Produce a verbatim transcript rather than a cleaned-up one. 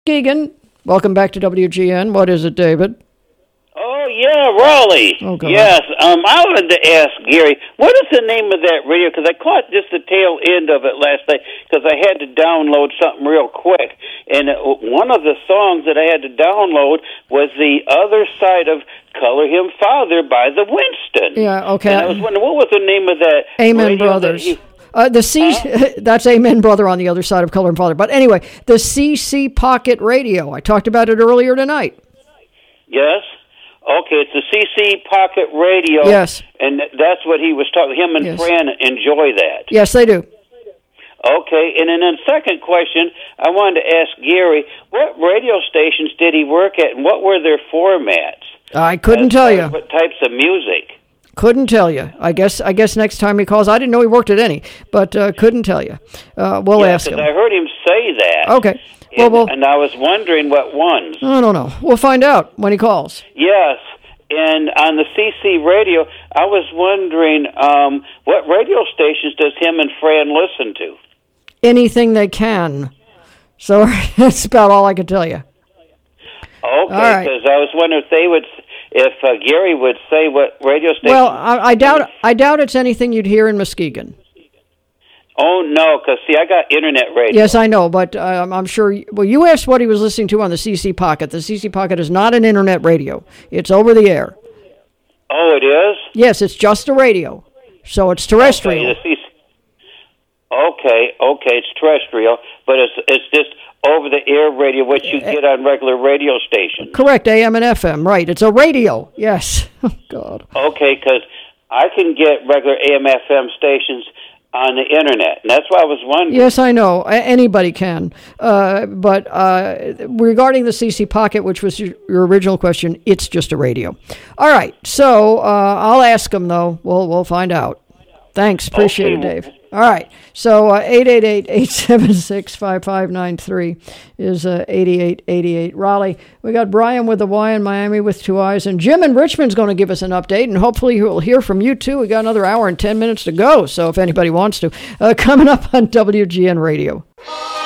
Muskegon, welcome back to W G N. What is it, David? Oh, yeah, Raleigh. Oh, God. Yes, um, I wanted to ask Gary, what is the name of that radio? Because I caught just the tail end of it last night because I had to download something real quick. And it, one of the songs that I had to download was The Other Side of Color Him Father by the Winston. Yeah, okay. And I was wondering, what was the name of that Amen radio Brothers. that he- Uh, the C, Huh? that's Amen Brother on the other side of Color and Father. But anyway, the C C Pocket Radio. I talked about it earlier tonight. Yes? Okay, it's the C C Pocket Radio. Yes. And that's what he was talking. Him and Yes. Fran enjoy that. Yes, they do. Okay, and then the second question, I wanted to ask Gary, what radio stations did he work at, and what were their formats? I couldn't As tell far you. as what types of music? Couldn't tell you. I guess I guess next time he calls, I didn't know he worked at any, but uh, couldn't tell you. Uh, we'll yeah, ask him. I heard him say that. Okay. Well, And, well, and I was wondering what ones. I don't know. We'll find out when he calls. Yes, and on the C C radio, I was wondering um, what radio stations does him and Fran listen to? Anything they can. So that's about all I can tell you. Okay, All right. because I was wondering if they would, if uh, Gary would say what radio station. Well, I, I doubt I doubt it's anything you'd hear in Muskegon. Oh no, because see, I got internet radio. Yes, I know, but um, I'm sure. Well, you asked what he was listening to on the C C Pocket. The C C Pocket is not an internet radio; it's over the air. Oh, it is. Yes, it's just a radio, so it's terrestrial. Okay, the C C okay, okay, it's terrestrial, but it's it's just over the air radio, which you get on regular radio stations. Correct, A M and F M. Right, it's a radio. Yes. Oh God. Okay, because I can get regular A M F M stations on the internet, and that's why I was wondering. Yes, I know. A- anybody can. Uh, but uh, regarding the C C Pocket, which was your, your original question, it's just a radio. All right. So uh, I'll ask him, though. We'll we'll find out. Thanks. Appreciate Okay. it, Dave. All right. So uh, eight eight eight, eight seven six, five five nine three is uh, eighty-eight eighty-eight. Raleigh. We got Brian with the Y in Miami with two eyes. And Jim in Richmond's going to give us an update. And hopefully we'll hear from you, too. We got another hour and ten minutes to go. So if anybody wants to. Uh, coming up on W G N Radio.